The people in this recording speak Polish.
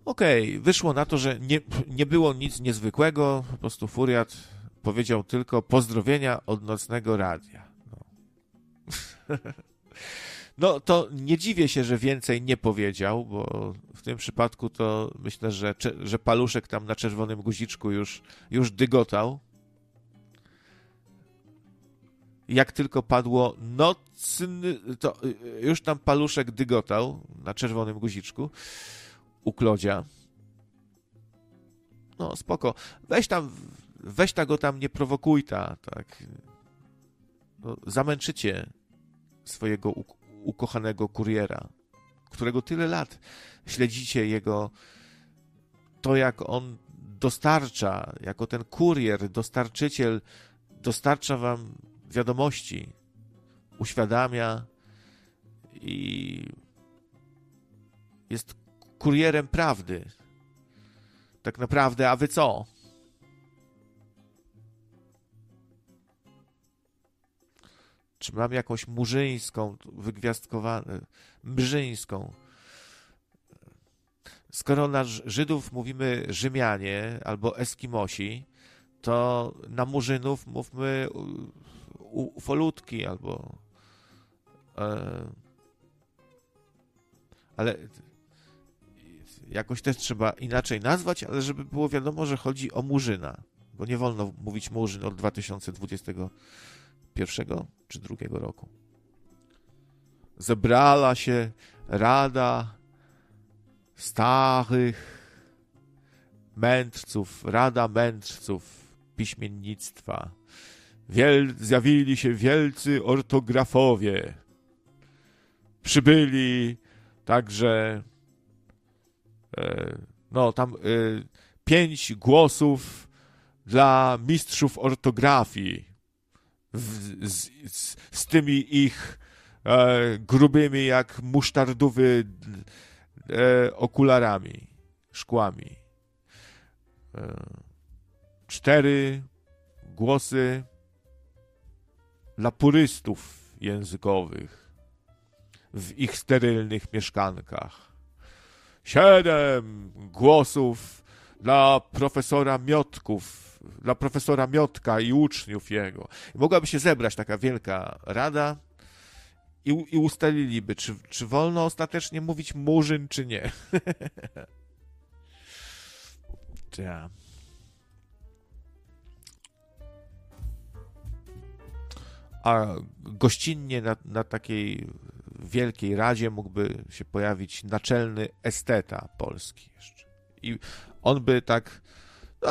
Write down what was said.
Okej, wyszło na to, że nie było nic niezwykłego, po prostu furiat powiedział tylko pozdrowienia od nocnego radia. No. No to nie dziwię się, że więcej nie powiedział, bo w tym przypadku to myślę, że paluszek tam na czerwonym guziczku już dygotał. Jak tylko padło nocny, to już tam paluszek dygotał na czerwonym guziczku u Klodzia. No spoko, weź go tam, nie prowokuj tak. No, zamęczycie swojego ukochanego kuriera, którego tyle lat śledzicie to jak on dostarcza, jako ten kurier, dostarczyciel, dostarcza wam wiadomości, uświadamia i jest kurierem prawdy. Tak naprawdę, a wy co? Czy mam jakąś murzyńską, wygwiazdkowaną, mrzyńską? Skoro na Żydów mówimy Rzymianie albo Eskimosi, to na Murzynów mówmy ufolutki albo... ale jakoś też trzeba inaczej nazwać, ale żeby było wiadomo, że chodzi o Murzyna, bo nie wolno mówić Murzyn od 2021 czy 2022 roku. Zebrała się Rada Starych Mędrców, Rada Mędrców Piśmiennictwa. Zjawili się wielcy ortografowie. Przybyli także 5 głosów dla mistrzów ortografii z tymi ich grubymi jak musztardowy okularami, szkłami. 4 głosy dla purystów językowych w ich sterylnych mieszkankach. 7 głosów dla profesora Miotka i uczniów jego. I mogłaby się zebrać taka wielka rada i ustaliliby, czy wolno ostatecznie mówić Murzyn, czy nie. Ja. A gościnnie na takiej wielkiej radzie mógłby się pojawić naczelny esteta polski jeszcze. I on by tak